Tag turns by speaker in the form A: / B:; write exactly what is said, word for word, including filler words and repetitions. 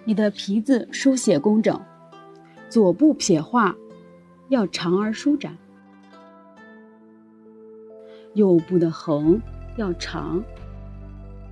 A: 你的皮子书写工整，左部撇画要长而舒展，右部的横要长